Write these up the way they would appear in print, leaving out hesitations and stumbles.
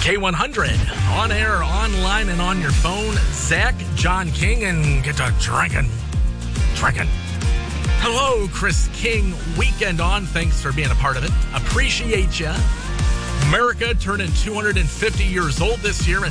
K100, on air, online, and on your phone. Zach, John King, and get to drinking. Hello, Chris King. Weekend on. Thanks for being a part of it. Appreciate you. America turning 250 years old this year, and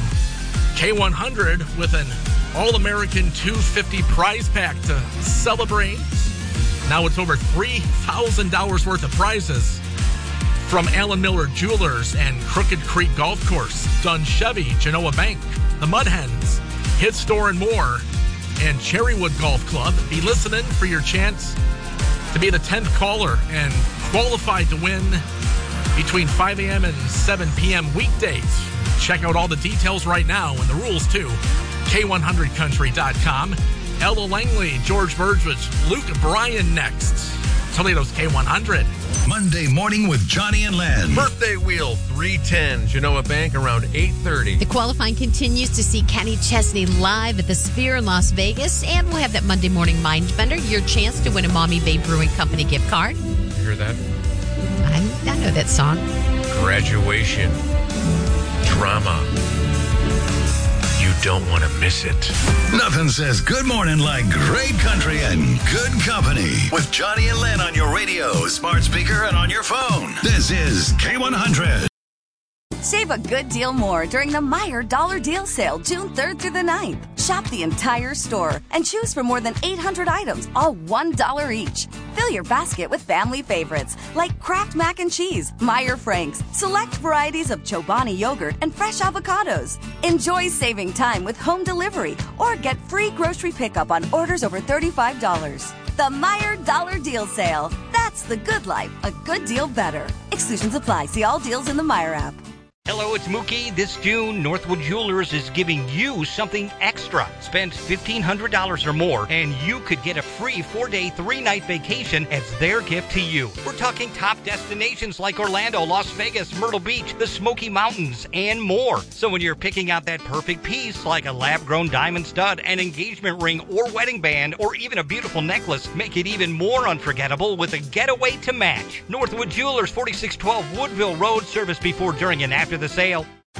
K100 with an All-American 250 prize pack to celebrate. Now it's over $3,000 worth of prizes from Allen Miller Jewelers and Crooked Creek Golf Course, Dunn Chevy, Genoa Bank, the Mud Hens, Hit Store and more, and Cherrywood Golf Club. Be listening for your chance to be the 10th caller and qualified to win between 5 a.m. and 7 p.m. weekdays. Check out all the details right now and the rules too. K100country.com. Ella Langley, George Burgess, Luke Bryan next. Toledo's K100. Monday morning with Johnny and Len. Birthday wheel 310, Genoa Bank around 8:30. The qualifying continues to see Kenny Chesney live at the Sphere in Las Vegas. And we'll have that Monday morning mind bender, your chance to win a Mommy Bay Brewing Company gift card. You hear that? I know that song. Graduation. Drama. You don't want to miss it. Nothing says good morning like great country and good company. With Johnny and Len on your radio, smart speaker, and on your phone. This is K100. Save a good deal more during the Meijer Dollar Deal Sale, June 3rd through the 9th. Shop the entire store and choose from more than 800 items, all $1 each. Fill your basket with family favorites like Kraft Mac and Cheese, Meijer Franks, select varieties of Chobani yogurt, and fresh avocados. Enjoy saving time with home delivery or get free grocery pickup on orders over $35. The Meijer Dollar Deal Sale. That's the good life, a good deal better. Exclusions apply. See all deals in the Meijer app. Hello, it's Mookie. This June, Northwood Jewelers is giving you something extra. Spend $1,500 or more, and you could get a free 4-day, 3-night vacation as their gift to you. We're talking top destinations like Orlando, Las Vegas, Myrtle Beach, the Smoky Mountains, and more. So when you're picking out that perfect piece, like a lab-grown diamond stud, an engagement ring, or wedding band, or even a beautiful necklace, make it even more unforgettable with a getaway to match. Northwood Jewelers, 4612 Woodville Road, service before, during, and after the sale.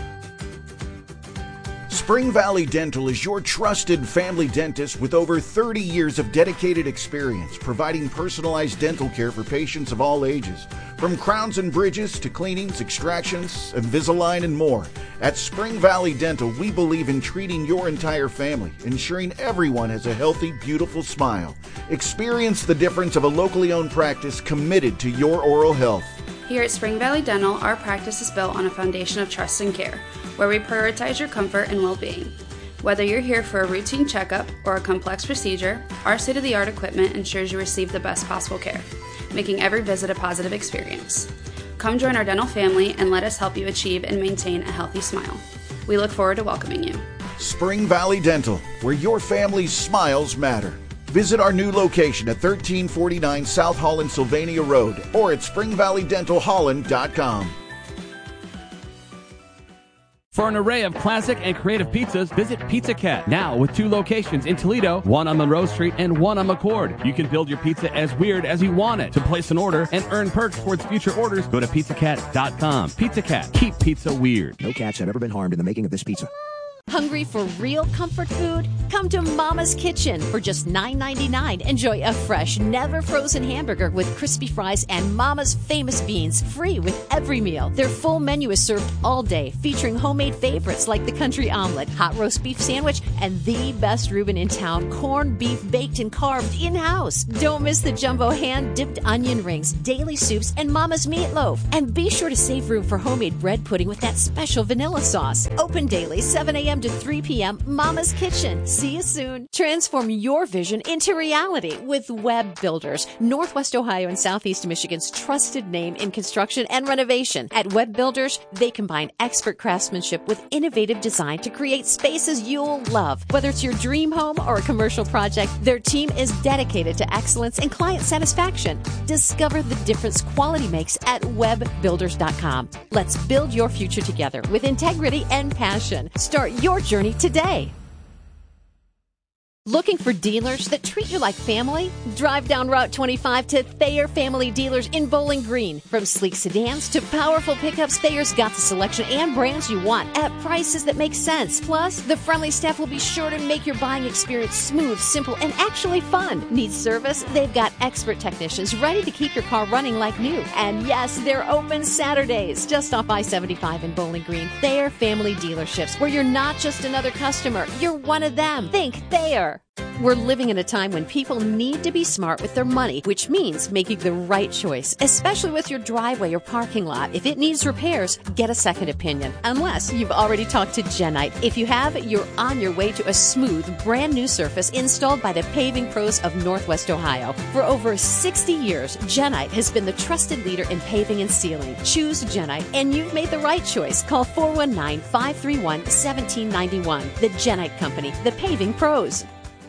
Spring Valley Dental is your trusted family dentist with over 30 years of dedicated experience, providing personalized dental care for patients of all ages. From crowns and bridges to cleanings, extractions, Invisalign, and more. At Spring Valley Dental, we believe in treating your entire family, ensuring everyone has a healthy, beautiful smile. Experience the difference of a locally owned practice committed to your oral health. Here at Spring Valley Dental, our practice is built on a foundation of trust and care, where we prioritize your comfort and well-being. Whether you're here for a routine checkup or a complex procedure, our state-of-the-art equipment ensures you receive the best possible care, making every visit a positive experience. Come join our dental family and let us help you achieve and maintain a healthy smile. We look forward to welcoming you. Spring Valley Dental, where your family's smiles matter. Visit our new location at 1349 South Holland Sylvania Road or at springvalleydentalholland.com. For an array of classic and creative pizzas, visit Pizza Cat. Now with 2 locations in Toledo, one on Monroe Street and one on McCord. You can build your pizza as weird as you want it. To place an order and earn perks towards future orders, go to pizzacat.com. Pizza Cat. Keep pizza weird. No cats have ever been harmed in the making of this pizza. Hungry for real comfort food? Come to Mama's Kitchen. For just $9.99, enjoy a fresh, never frozen hamburger with crispy fries and Mama's famous beans, free with every meal. Their full menu is served all day, featuring homemade favorites like the country omelet, hot roast beef sandwich, and the best Reuben in town, corned beef baked and carved in-house. Don't miss the jumbo hand-dipped onion rings, daily soups, and Mama's meatloaf. And be sure to save room for homemade bread pudding with that special vanilla sauce. Open daily, 7 a.m. to 3 p.m. Mama's Kitchen. See you soon. Transform your vision into reality with Web Builders, Northwest Ohio and Southeast Michigan's trusted name in construction and renovation. At Web Builders, they combine expert craftsmanship with innovative design to create spaces you'll love. Whether it's your dream home or a commercial project, their team is dedicated to excellence and client satisfaction. Discover the difference quality makes at webbuilders.com. Let's build your future together with integrity and passion. Start your journey today. Looking for dealers that treat you like family? Drive down Route 25 to Thayer Family Dealers in Bowling Green. From sleek sedans to powerful pickups, Thayer's got the selection and brands you want at prices that make sense. Plus, the friendly staff will be sure to make your buying experience smooth, simple, and actually fun. Need service? They've got expert technicians ready to keep your car running like new. And yes, they're open Saturdays. Just off I-75 in Bowling Green. Thayer Family Dealerships, where you're not just another customer, you're one of them. Think Thayer. We're living in a time when people need to be smart with their money, which means making the right choice, especially with your driveway or parking lot. If it needs repairs, get a second opinion, unless you've already talked to Genite. If you have, you're on your way to a smooth, brand new surface installed by the paving pros of Northwest Ohio. For over 60 years, Genite has been the trusted leader in paving and sealing. Choose Genite, and you've made the right choice. Call 419-531-1791. The Genite Company, the paving pros.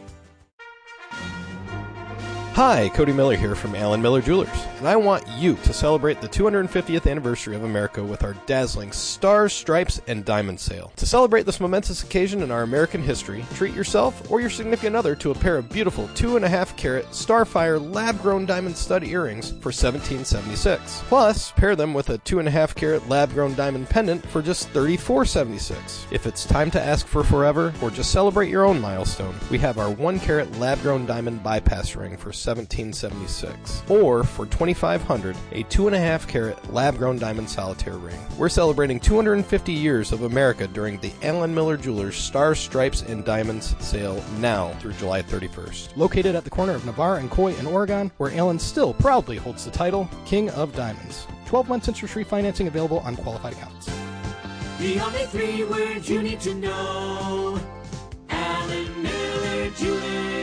Hi, Cody Miller here from Allen Miller Jewelers, and I want you to celebrate the 250th anniversary of America with our dazzling Stars, Stripes, and Diamond sale. To celebrate this momentous occasion in our American history, treat yourself or your significant other to a pair of beautiful 2.5-carat Starfire lab-grown diamond stud earrings for $17.76. Plus, pair them with a 2.5-carat lab-grown diamond pendant for just $34.76. If it's time to ask for forever or just celebrate your own milestone, we have our 1-carat lab-grown diamond bypass ring for $17.76, or for $2,500, a 2.5-carat lab-grown diamond solitaire ring. We're celebrating 250 years of America during the Allen Miller Jewelers Stars, Stripes, and Diamonds sale now through July 31st. Located at the corner of Navarre and Coy in Oregon, where Allen still proudly holds the title King of Diamonds. 12 months interest-free financing available on qualified accounts. The only 3 words you need to know. Allen Miller Jewelers.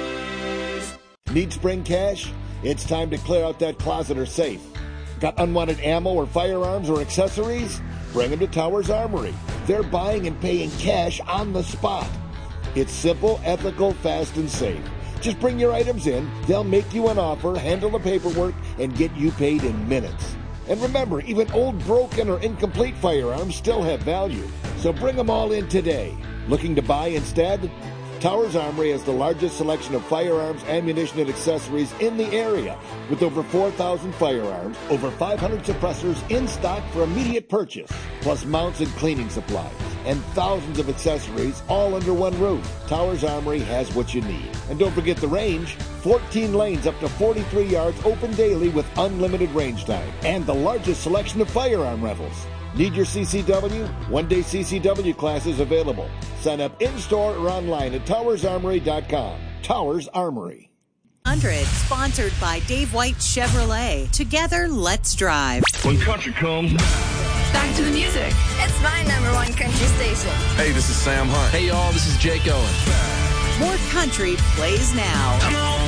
Need spring cash? It's time to clear out that closet or safe. Got unwanted ammo or firearms or accessories? Bring them to Towers Armory. They're buying and paying cash on the spot. It's simple, ethical, fast, and safe. Just bring your items in, they'll make you an offer, handle the paperwork, and get you paid in minutes. And remember, even old, broken, or incomplete firearms still have value. So bring them all in today. Looking to buy instead? Towers Armory has the largest selection of firearms, ammunition, and accessories in the area, with over 4,000 firearms, over 500 suppressors in stock for immediate purchase, plus mounts and cleaning supplies, and thousands of accessories all under one roof. Towers Armory has what you need. And don't forget the range, 14 lanes up to 43 yards open daily with unlimited range time, and the largest selection of firearm rentals. Need your CCW? One-day CCW classes available. Sign up in-store or online at towersarmory.com. Towers Armory. 100, sponsored by Dave White Chevrolet. Together, let's drive. When country comes, back to the music. It's my #1 country station. Hey, this is Sam Hunt. Hey, y'all, this is Jake Owen. More country plays now. Come on.